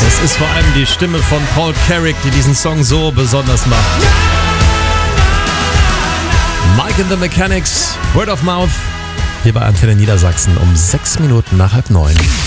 Es ist vor allem die Stimme von Paul Carrick, die diesen Song so besonders macht. Mike and the Mechanics, Word of Mouth, hier bei Antenne Niedersachsen um 6 Minuten nach 8:30.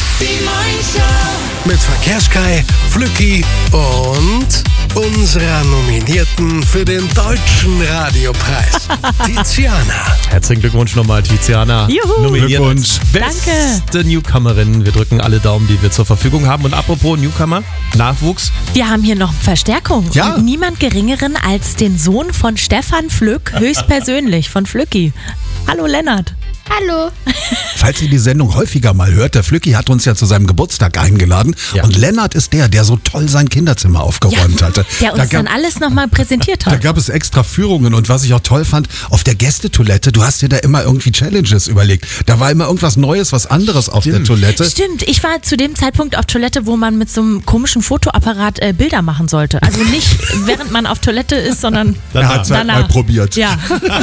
Mit Verkehrskai, Flücki und unserer Nominierten für den Deutschen Radiopreis, Tiziana. Herzlichen Glückwunsch nochmal, Tiziana. Juhu. Nominiert Glückwunsch. als beste Newcomerin. Wir drücken alle Daumen, die wir zur Verfügung haben. Und apropos Newcomer, Nachwuchs. Wir haben hier noch Verstärkung. Ja. Und niemand Geringeren als den Sohn von Stefan Flück, höchstpersönlich von Flücki. Hallo Lennart. Hallo. Falls ihr die Sendung häufiger mal hört, der Flücki hat uns ja zu seinem Geburtstag eingeladen. Ja. Und Lennart ist der so toll sein Kinderzimmer aufgeräumt hatte. Der uns dann alles nochmal präsentiert Da hat. gab es extra Führungen und was ich auch toll fand, auf der Gästetoilette, du hast dir da immer irgendwie Challenges überlegt. Da war immer irgendwas Neues, was anderes auf der Toilette. Stimmt, ich war zu dem Zeitpunkt auf Toilette, wo man mit so einem komischen Fotoapparat Bilder machen sollte. Also nicht während man auf Toilette ist, sondern Er hat es halt danach. mal probiert. Ja.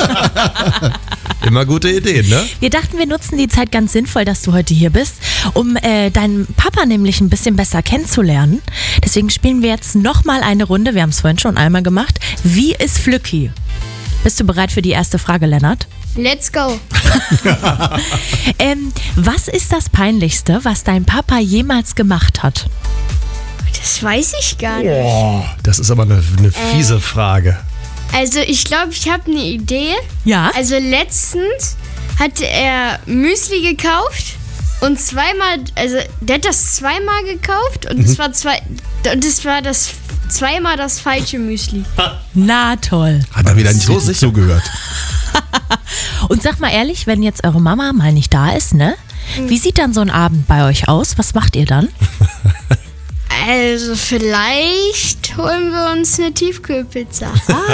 Immer gute Ideen, ne? Wir dachten, wir nutzen die Zeit ganz sinnvoll, dass du heute hier bist, um deinen Papa nämlich ein bisschen besser kennenzulernen. Deswegen spielen wir jetzt nochmal eine Runde. Wir haben es vorhin schon einmal gemacht. Wie ist Flücki? Bist du bereit für die erste Frage, Lennart? Let's go. Was ist das Peinlichste, was dein Papa jemals gemacht hat? Das weiß ich gar nicht. Oh, das ist aber eine fiese Frage. Also ich glaube, ich habe eine Idee. Ja? Also letztens hatte er Müsli gekauft und der hat das zweimal gekauft und es war zweimal das falsche Müsli. Na toll. Hat er wieder nicht So richtig sicher. zugehört. Und sag mal ehrlich, wenn jetzt eure Mama mal nicht da ist, ne? Wie sieht dann so ein Abend bei euch aus? Was macht ihr dann? Also vielleicht holen wir uns eine Tiefkühlpizza.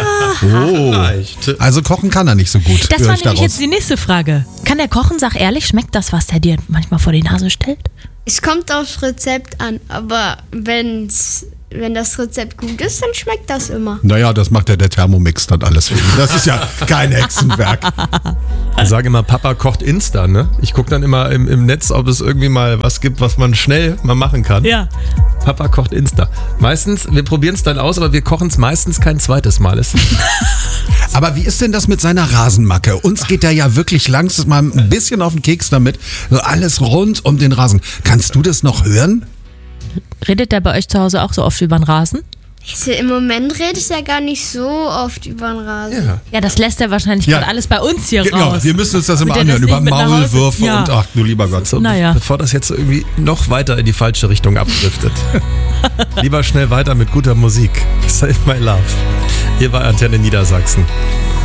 Also kochen kann er nicht so gut. Das höre war ich nämlich daraus. jetzt die nächste Frage. Kann der kochen? Sag ehrlich, schmeckt das, was der dir manchmal vor die Nase stellt? Es kommt aufs Rezept an, aber wenn das Rezept gut ist, dann schmeckt das immer. Naja, das macht ja der Thermomix dann alles für ihn. Das ist ja kein Hexenwerk. Ich sage immer, Papa kocht Insta, ne? Ich gucke dann immer im Netz, ob es irgendwie mal was gibt, was man schnell mal machen kann. Ja. Papa kocht Insta. Meistens, wir probieren es dann aus, aber wir kochen es meistens kein zweites Mal. Aber wie ist denn das mit seiner Rasenmacke? Uns geht er ja wirklich langsam mal ein bisschen auf den Keks damit. So alles rund um den Rasen. Kannst du das noch hören? Redet der bei euch zu Hause auch so oft über den Rasen? Also im Moment redet er gar nicht so oft über den Rasen. Ja, das lässt er wahrscheinlich Ja. gerade alles bei uns hier Genau, raus. wir müssen uns das immer Damit er anhören. das Über nicht mit nach Hause- Maulwürfe Ja. und ach du lieber Gott. So, Naja. bevor das jetzt irgendwie noch weiter in die falsche Richtung abdriftet. Lieber schnell weiter mit guter Musik. Save my love. Hier bei Antenne Niedersachsen.